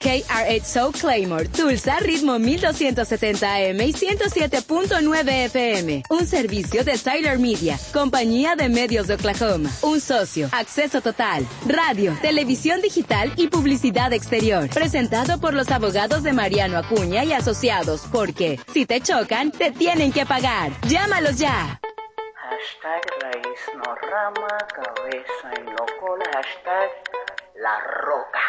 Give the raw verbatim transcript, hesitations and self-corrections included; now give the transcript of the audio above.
K R ocho South Claymore, Tulsa, ritmo mil doscientos setenta A M y ciento siete punto nueve F M. Un servicio de Tyler Media, compañía de medios de Oklahoma. Un socio, acceso total, radio, televisión digital y publicidad exterior. Presentado por los abogados de Mariano Acuña y Asociados, porque si te chocan, te tienen que pagar. Llámalos ya. Hashtag raíz no rama, cabeza y no cola. Hashtag la roca.